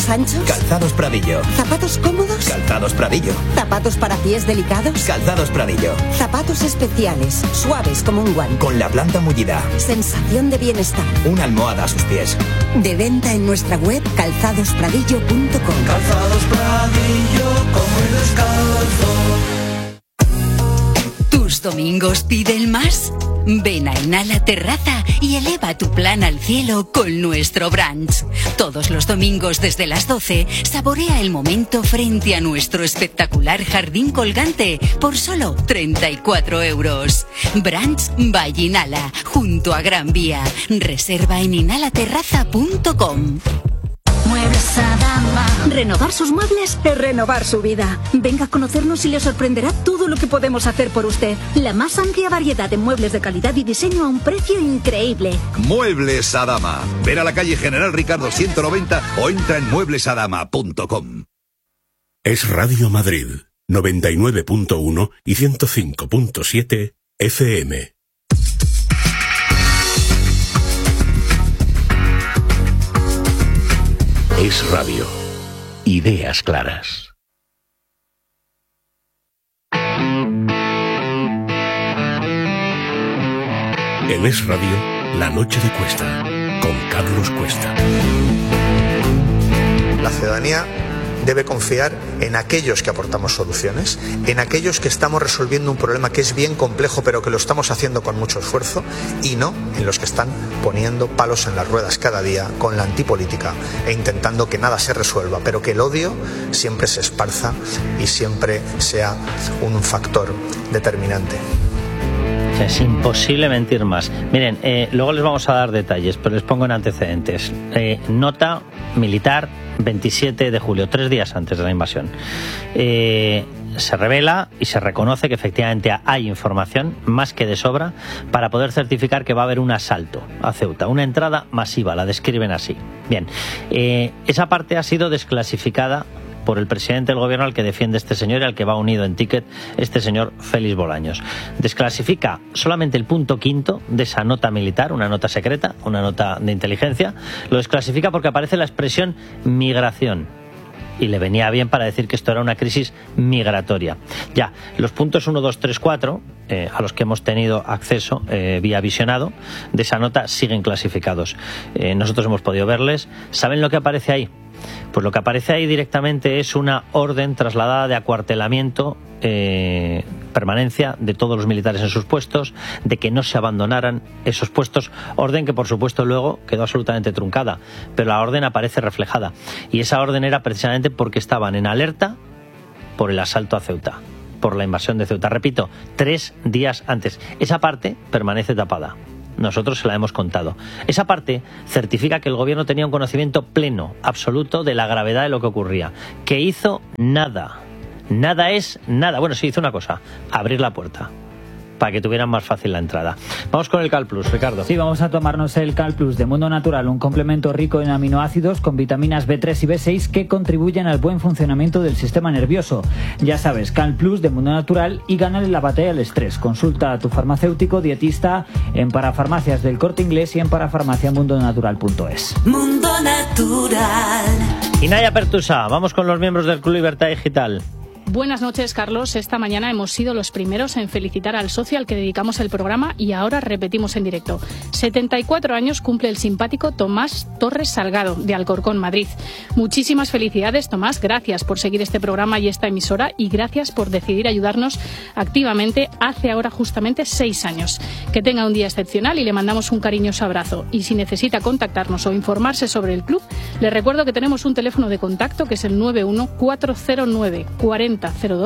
¿Zapatos anchos? Calzados Pradillo. ¿Zapatos cómodos? Calzados Pradillo. ¿Zapatos para pies delicados? Calzados Pradillo. Zapatos especiales, suaves como un guante. Con la planta mullida. Sensación de bienestar. Una almohada a sus pies. De venta en nuestra web calzadospradillo.com. Calzados Pradillo, como el descalzo. ¿Tus domingos piden más? Ven a Inhala Terraza y eleva tu plan al cielo con nuestro brunch. Todos los domingos desde las 12, saborea el momento frente a nuestro espectacular jardín colgante por solo 34 euros. Brunch by Inhala, junto a Gran Vía. Reserva en inhalaterraza.com. Muebles Adama. Renovar sus muebles es renovar su vida. Venga a conocernos y le sorprenderá todo lo que podemos hacer por usted. La más amplia variedad de muebles de calidad y diseño a un precio increíble. Muebles Adama. Ven a la calle General Ricardo 190 o entra en mueblesadama.com. Es Radio Madrid, 99.1 y 105.7 FM. Es Radio. Ideas claras. En Es Radio, La Noche de Cuesta, con Carlos Cuesta. La ciudadanía debe confiar en aquellos que aportamos soluciones, en aquellos que estamos resolviendo un problema que es bien complejo pero que lo estamos haciendo con mucho esfuerzo, y no en los que están poniendo palos en las ruedas cada día con la antipolítica e intentando que nada se resuelva, pero que el odio siempre se esparza y siempre sea un factor determinante. Es imposible mentir más. Miren, luego les vamos a dar detalles, pero les pongo en antecedentes. Nota militar, 27 de julio, 3 días antes de la invasión. Se revela y se reconoce que efectivamente hay información más que de sobra para poder certificar que va a haber un asalto a Ceuta, una entrada masiva, la describen así. Bien, esa parte ha sido desclasificada por el presidente del gobierno al que defiende este señor y al que va unido en ticket este señor Félix Bolaños. Desclasifica solamente el punto quinto de esa nota militar, una nota secreta, una nota de inteligencia. Lo desclasifica porque aparece la expresión migración. Y le venía bien para decir que esto era una crisis migratoria. Ya, los puntos 1, 2, 3, 4, a los que hemos tenido acceso vía visionado, de esa nota siguen clasificados. Nosotros hemos podido verles. ¿Saben lo que aparece ahí? Pues lo que aparece ahí directamente es una orden trasladada de acuartelamiento, permanencia de todos los militares en sus puestos, de que no se abandonaran esos puestos, orden que por supuesto luego quedó absolutamente truncada, pero la orden aparece reflejada, y esa orden era precisamente porque estaban en alerta por el asalto a Ceuta, por la invasión de Ceuta, repito, 3 días antes. Esa parte permanece tapada. Nosotros se la hemos contado. Esa parte certifica que el gobierno tenía un conocimiento pleno, absoluto, de la gravedad de lo que ocurría. Que hizo nada. Nada es nada. Bueno, sí hizo una cosa: abrir la puerta para que tuvieran más fácil la entrada. Vamos con el Cal Plus, Ricardo. Sí, vamos a tomarnos el Cal Plus de Mundo Natural, un complemento rico en aminoácidos con vitaminas B3 y B6 que contribuyen al buen funcionamiento del sistema nervioso. Ya sabes, Cal Plus de Mundo Natural, y gánale la batalla al estrés. Consulta a tu farmacéutico dietista en Parafarmacias del Corte Inglés y en parafarmaciamundonatural.es. Mundo Natural. Inaya Pertusa, vamos con los miembros del Club Libertad Digital. Buenas noches, Carlos. Esta mañana hemos sido los primeros en felicitar al socio al que dedicamos el programa y ahora repetimos en directo. 74 años cumple el simpático Tomás Torres Salgado, de Alcorcón, Madrid. Muchísimas felicidades, Tomás. Gracias por seguir este programa y esta emisora, y gracias por decidir ayudarnos activamente hace ahora justamente 6 años. Que tenga un día excepcional y le mandamos un cariñoso abrazo. Y si necesita contactarnos o informarse sobre el club, le recuerdo que tenemos un teléfono de contacto que es el 91409 4002,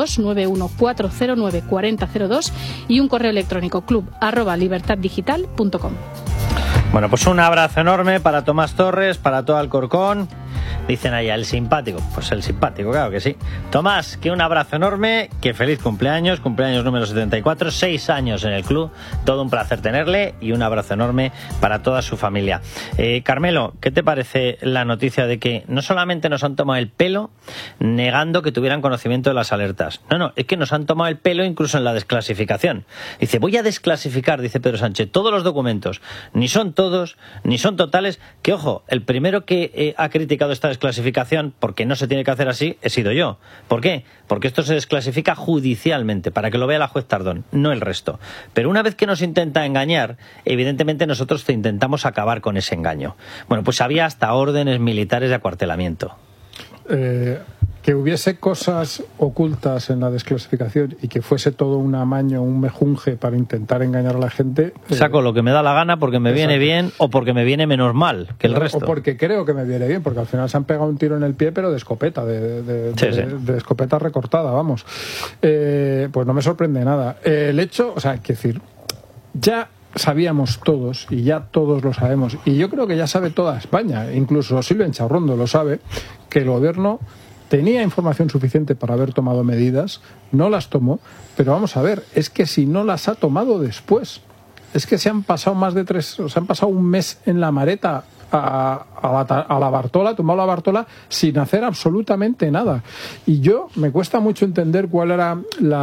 91409 4002, y un correo electrónico club@libertaddigital.com. Bueno, pues un abrazo enorme para Tomás Torres, para todo Alcorcón. Dicen allá, el simpático. Pues el simpático, claro que sí. Tomás, que un abrazo enorme, que feliz cumpleaños número 74, 6 años en el club, todo un placer tenerle, y un abrazo enorme para toda su familia. Carmelo, ¿qué te parece la noticia de que no solamente nos han tomado el pelo negando que tuvieran conocimiento de las alertas? No, es que nos han tomado el pelo incluso en la desclasificación. Dice, voy a desclasificar, dice Pedro Sánchez, todos los documentos. Ni son todos, ni son totales, que ojo, el primero que ha criticado esta desclasificación, porque no se tiene que hacer así, he sido yo. ¿Por qué? Porque esto se desclasifica judicialmente, para que lo vea la juez Tardón, no el resto. Pero una vez que nos intenta engañar, evidentemente nosotros intentamos acabar con ese engaño. Bueno, pues había hasta órdenes militares de acuartelamiento. Que hubiese cosas ocultas en la desclasificación y que fuese todo un amaño, un mejunje para intentar engañar a la gente. Saco lo que me da la gana porque me viene bien o porque me viene menos mal que el resto. O porque creo que me viene bien, porque al final se han pegado un tiro en el pie, pero de escopeta, de escopeta recortada, vamos. Pues no me sorprende nada. El hecho, o sea, hay que decir, ya sabíamos todos, y ya todos lo sabemos, y yo creo que ya sabe toda España, incluso Silvia Enchaurrondo lo sabe, que el gobierno tenía información suficiente para haber tomado medidas, no las tomó, pero vamos a ver, es que si no las ha tomado después, es que se han pasado se han pasado un mes en la Mareta a la Bartola, tomado la Bartola sin hacer absolutamente nada. Y me cuesta mucho entender cuál era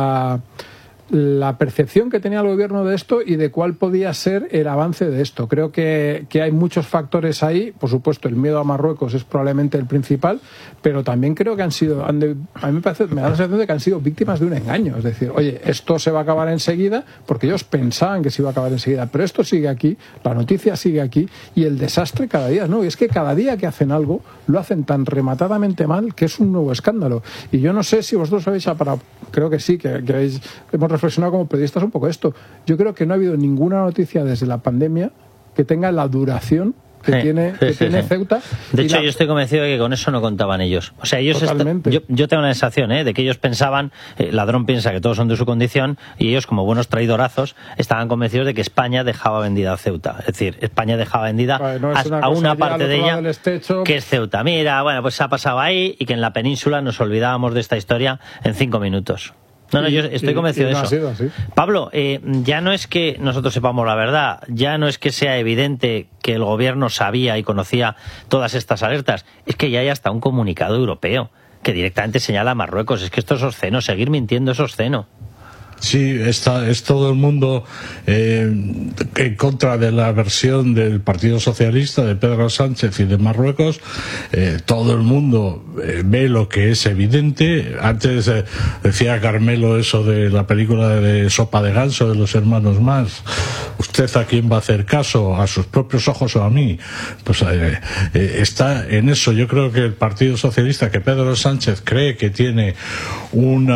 la percepción que tenía el gobierno de esto y de cuál podía ser el avance de esto. Creo que hay muchos factores ahí. Por supuesto, el miedo a Marruecos es probablemente el principal, pero también creo que a mí me da la sensación de que han sido víctimas de un engaño. Es decir, oye, esto se va a acabar enseguida, porque ellos pensaban que se iba a acabar enseguida, pero esto sigue aquí, la noticia sigue aquí, y el desastre cada día, ¿no? Y es que cada día que hacen algo, lo hacen tan rematadamente mal que es un nuevo escándalo. Y yo no sé si vosotros habéis creo que sí, que hemos reflexionado como periodistas un poco esto. Yo creo que no ha habido ninguna noticia desde la pandemia que tenga la duración que tiene Ceuta. De hecho, yo estoy convencido de que con eso no contaban ellos. O sea, ellos yo tengo la sensación de que ellos pensaban, Ladrón piensa que todos son de su condición, y ellos, como buenos traidorazos, estaban convencidos de que España dejaba vendida a Ceuta. Es decir, España dejaba vendida a una parte de ella, que es Ceuta. Mira, bueno, pues se ha pasado ahí, y que en la península nos olvidábamos de esta historia en 5 minutos. No, yo estoy convencido de eso. Ha sido así. Pablo, ya no es que nosotros sepamos la verdad, ya no es que sea evidente que el gobierno sabía y conocía todas estas alertas, es que ya hay hasta un comunicado europeo que directamente señala a Marruecos. Es que esto es obsceno, seguir mintiendo es obsceno. Sí, es todo el mundo en contra de la versión del Partido Socialista, de Pedro Sánchez y de Marruecos. Todo el mundo ve lo que es evidente. Antes decía Carmelo eso de la película de Sopa de Ganso de los hermanos Marx. ¿Usted a quién va a hacer caso? ¿A sus propios ojos o a mí? Pues está en eso. Yo creo que el Partido Socialista, que Pedro Sánchez cree que tiene un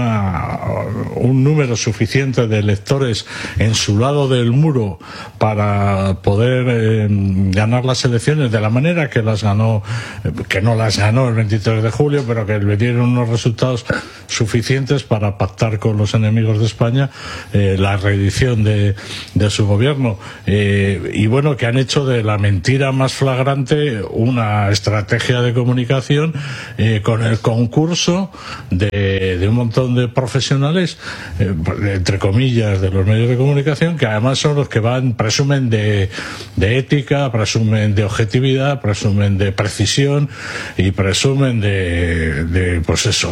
número suficiente de electores en su lado del muro para poder ganar las elecciones de la manera que las ganó, que no las ganó el 23 de julio, pero que le dieron unos resultados suficientes para pactar con los enemigos de España la reedición de su gobierno. Y bueno, que han hecho de la mentira más flagrante una estrategia de comunicación con el concurso de un montón de profesionales, entre comillas, de los medios de comunicación, que además son los que presumen de ética, presumen de objetividad, presumen de precisión y presumen de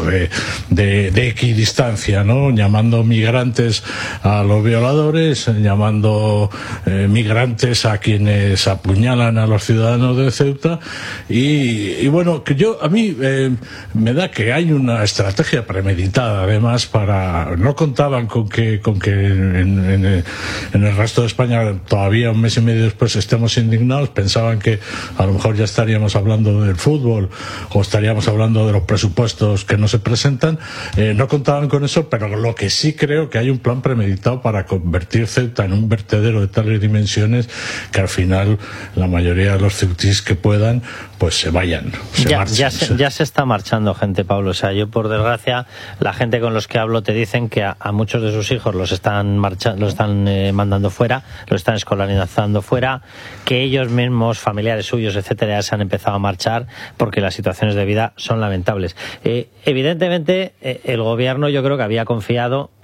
equidistancia, ¿no? Llamando migrantes a los violadores, llamando migrantes a quienes apuñalan a los ciudadanos de Ceuta, y bueno, que a mí me da que hay una estrategia premeditada, además, no contaban con que en el resto de España todavía un mes y medio después estemos indignados. Pensaban que a lo mejor ya estaríamos hablando del fútbol o estaríamos hablando de los presupuestos que no se presentan. No contaban con eso, pero lo que sí creo que hay un plan premeditado para convertir Ceuta en un vertedero de tales dimensiones que al final la mayoría de los ceutíes que puedan pues se vayan, ya se está marchando gente, Pablo. O sea, yo por desgracia, la gente con los que hablo te dicen que a muchos de sus hijos los están mandando fuera, los están escolarizando fuera, que ellos mismos, familiares suyos, etcétera, ya se han empezado a marchar porque las situaciones de vida son lamentables. Evidentemente, el gobierno, yo creo que había confiado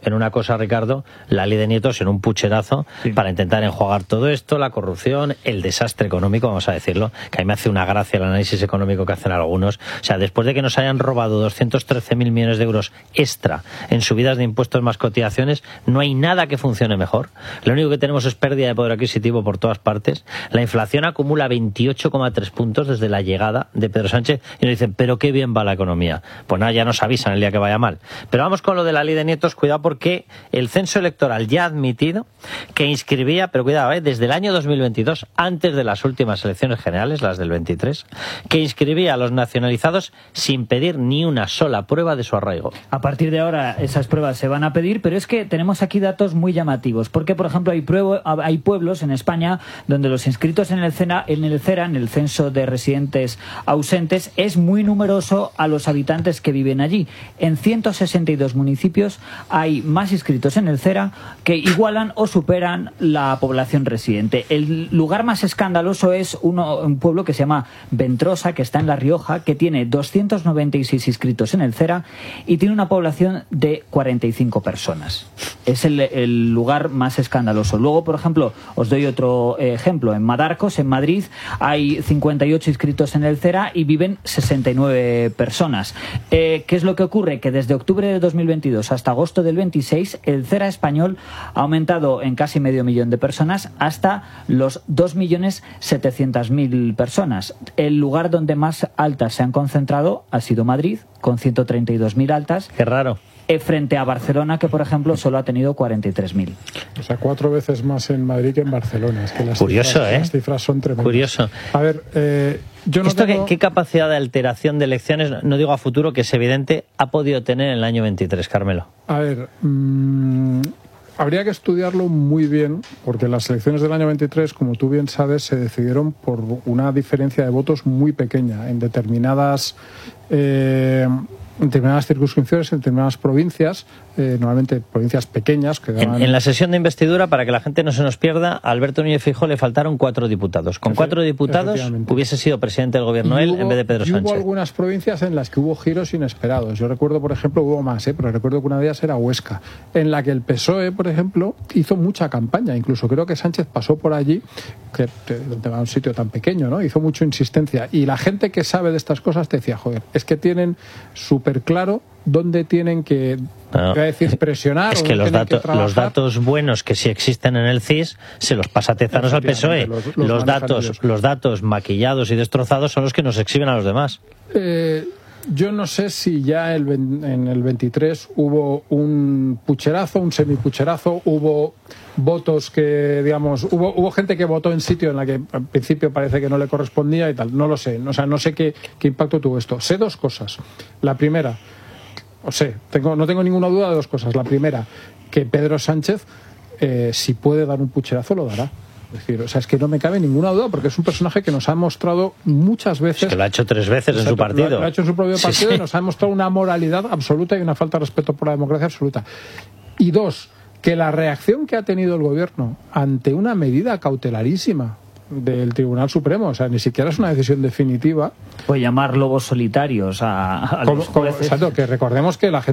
en una cosa, Ricardo, la ley de Nietos en un pucherazo para intentar enjuagar todo esto, la corrupción, el desastre económico, vamos a decirlo, que a mí me hace una gracia el análisis económico que hacen algunos. O sea, después de que nos hayan robado 213.000 millones de euros extra en subidas de impuestos más cotizaciones, no hay nada que funcione mejor. Lo único que tenemos es pérdida de poder adquisitivo por todas partes. La inflación acumula 28,3 puntos desde la llegada de Pedro Sánchez y nos dicen, pero qué bien va la economía. Pues nada, ya nos avisan el día que vaya mal. Pero vamos con lo de la ley de Nietos, cuidado, porque el censo electoral ya ha admitido que inscribía, pero cuidado, desde el año 2022, antes de las últimas elecciones generales, las del 23, que inscribía a los nacionalizados sin pedir ni una sola prueba de su arraigo. A partir de ahora esas pruebas se van a pedir, pero es que tenemos aquí datos muy llamativos, porque por ejemplo hay pueblos en España donde los inscritos en el CERA, en el censo de residentes ausentes, es muy numeroso a los habitantes que viven allí. En 162 municipios hay más inscritos en el CERA que igualan o superan la población residente. El lugar más escandaloso es un pueblo que se llama Ventrosa, que está en La Rioja, que tiene 296 inscritos en el CERA y tiene una población de 45 personas. Es el lugar más escandaloso. Luego, por ejemplo, os doy otro ejemplo. En Madarcos, en Madrid, hay 58 inscritos en el CERA y viven 69 personas. ¿Qué es lo que ocurre? Que desde octubre de 2022 hasta agosto del 26, el CERA español ha aumentado en casi medio millón de personas hasta los 2.700.000 personas. El lugar donde más altas se han concentrado ha sido Madrid, con 132.000 altas. Qué raro. Frente a Barcelona, que por ejemplo solo ha tenido 43.000. O sea, 4 veces más en Madrid que en Barcelona. Es que las cifras son tremendas. Curioso. A ver, yo no ¿Esto tengo... qué capacidad de alteración de elecciones, no digo a futuro, que es evidente, ha podido tener en el año 23, Carmelo? A ver, habría que estudiarlo muy bien, porque las elecciones del año 23, como tú bien sabes, se decidieron por una diferencia de votos muy pequeña en determinadas circunscripciones, en determinadas provincias, normalmente provincias pequeñas. Que daban... en la sesión de investidura, para que la gente no se nos pierda, a Alberto Núñez Feijóo le faltaron 4 diputados. Con 4 diputados hubiese sido presidente del gobierno él en vez de Pedro Sánchez. Hubo algunas provincias en las que hubo giros inesperados. Yo recuerdo, por ejemplo, hubo más, pero recuerdo que una de ellas era Huesca, en la que el PSOE, por ejemplo, hizo mucha campaña. Incluso creo que Sánchez pasó por allí, que va a un sitio tan pequeño, ¿no? Hizo mucha insistencia. Y la gente que sabe de estas cosas te decía, joder, es que tienen súper claro dónde tienen que, presionar. Es que los datos buenos que sí existen en el CIS se los pasa Tezanos al PSOE. Los datos maquillados y destrozados son los que nos exhiben a los demás. Yo no sé si ya en el 23 hubo un pucherazo, un semipucherazo, hubo votos que, digamos, hubo gente que votó en sitio en la que al principio parece que no le correspondía y tal. No lo sé. O sea, no sé qué impacto tuvo esto. Sé 2 cosas. La primera, no tengo ninguna duda de 2 cosas. La primera, que Pedro Sánchez, si puede dar un pucherazo, lo dará. Es decir, o sea, es que no me cabe ninguna duda, porque es un personaje que nos ha mostrado muchas veces... Es que lo ha hecho 3 veces en su partido. Lo ha hecho en su propio partido y nos ha mostrado una moralidad absoluta y una falta de respeto por la democracia absoluta. Y 2, que la reacción que ha tenido el gobierno ante una medida cautelarísima del Tribunal Supremo, o sea, ni siquiera es una decisión definitiva. Pues llamar lobos solitarios a los jueces. Exacto, que recordemos que la gente